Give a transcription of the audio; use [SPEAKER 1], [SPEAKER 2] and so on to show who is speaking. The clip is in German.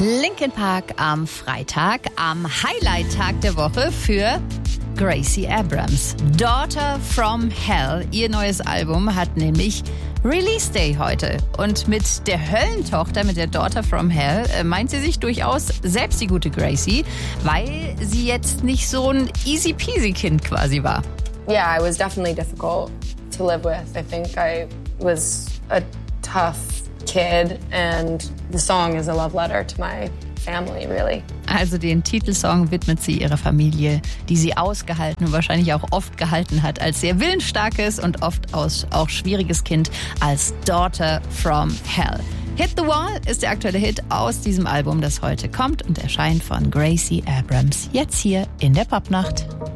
[SPEAKER 1] Linkin Park am Freitag, am Highlight-Tag der Woche für Gracie Abrams. Daughter from Hell, ihr neues Album, hat nämlich Release Day heute. Und mit der Höllentochter, mit der Daughter from Hell, meint sie sich durchaus selbst die gute Gracie, weil sie jetzt nicht so ein easy-peasy-Kind quasi war.
[SPEAKER 2] Yeah, I was definitely difficult to live with. I think I was a tough kid and the song is a love letter to my family, really.
[SPEAKER 1] Also den Titelsong widmet sie ihrer Familie, die sie ausgehalten und wahrscheinlich auch oft gehalten hat als sehr willensstarkes und oft auch schwieriges Kind, als Daughter from Hell. Hit the Wall ist der aktuelle Hit aus diesem Album, das heute kommt und erscheint von Gracie Abrams. Jetzt hier in der Popnacht.